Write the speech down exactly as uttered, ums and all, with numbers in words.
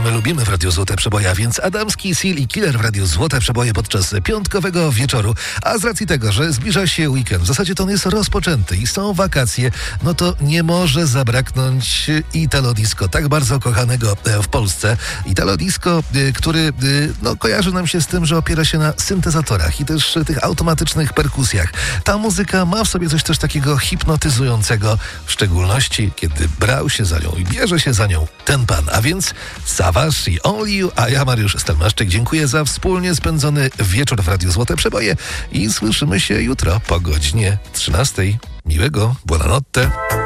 my lubimy w Radiu Złote Przeboje, a więc Adamski, Seal i Killer w Radiu Złote Przeboje podczas piątkowego wieczoru. A z racji tego, że zbliża się weekend, w zasadzie to on jest rozpoczęty i są wakacje, no to nie może zabraknąć Italo Disco, tak bardzo kochanego w Polsce. Italo Disco, który no, kojarzy nam się z tym, że opiera się na syntezatorach i też tych automatycznych perkusjach. Ta muzyka ma w sobie coś też takiego hipnotyzującego, w szczególności kiedy brał się za nią i bierze się za nią ten pan, a więc Savage i Only You, a ja, Mariusz Stelmaszczyk, dziękuję za wspólnie spędzony wieczór w Radiu Złote Przeboje i słyszymy się jutro po godzinie trzynastej. Miłego, buonanotte.